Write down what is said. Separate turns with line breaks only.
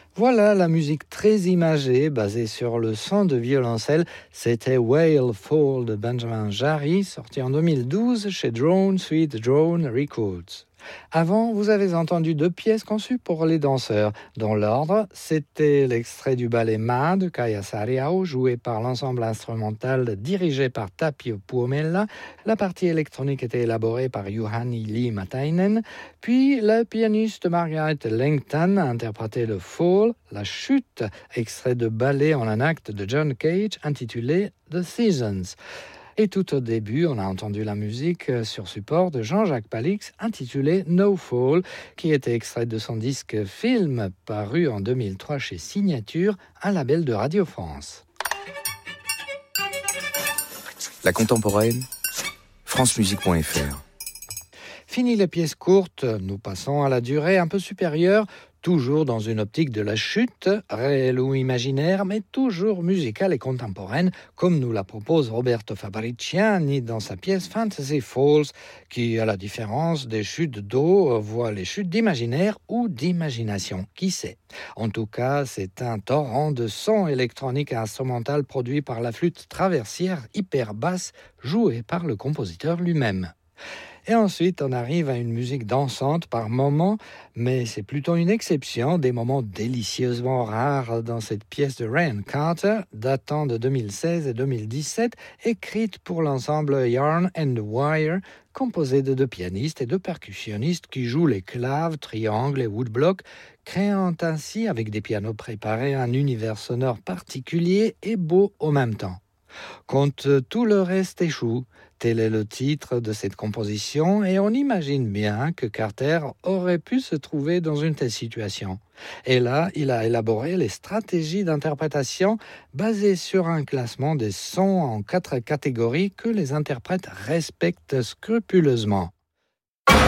Voilà la musique très imagée, basée sur le son de violoncelle. C'était Whale Fall de Benjamin Jarry, sorti en 2012 chez Drone Sweet Drone Records. Avant, vous avez entendu deux pièces conçues pour les danseurs. Dans l'ordre, c'était l'extrait du ballet Ma de Kaija Saariaho, joué par l'ensemble instrumental dirigé par Tapio Puomella. La partie électronique était élaborée par Juhani Liimatainen. Puis, la pianiste Margaret Langton a interprété le Fall, la chute, extrait de ballet en un acte de John Cage intitulé The Seasons. Et tout au début, on a entendu la musique sur support de Jean-Jacques Palix intitulée No Fall, qui était extrait de son disque Film paru en 2003 chez Signature, un label de Radio France.
La contemporaine, francemusique.fr.
Fini les pièces courtes, nous passons à la durée un peu supérieure, toujours dans une optique de la chute, réelle ou imaginaire, mais toujours musicale et contemporaine, comme nous la propose Roberto Fabriciani dans sa pièce Fantasy Falls, qui, à la différence des chutes d'eau, voit les chutes d'imaginaire ou d'imagination, qui sait. En tout cas, c'est un torrent de sons électroniques et instrumental produit par la flûte traversière hyper basse, jouée par le compositeur lui-même. Et ensuite, on arrive à une musique dansante par moments, mais c'est plutôt une exception, des moments délicieusement rares dans cette pièce de Ryan Carter, datant de 2016 et 2017, écrite pour l'ensemble Yarn and Wire, composé de deux pianistes et deux percussionnistes qui jouent les claves, triangles et woodblocks, créant ainsi, avec des pianos préparés, un univers sonore particulier et beau au même temps. Quand tout le reste échoue, tel est le titre de cette composition et on imagine bien que Carter aurait pu se trouver dans une telle situation. Et là, il a élaboré les stratégies d'interprétation basées sur un classement des sons en 4 catégories que les interprètes respectent scrupuleusement.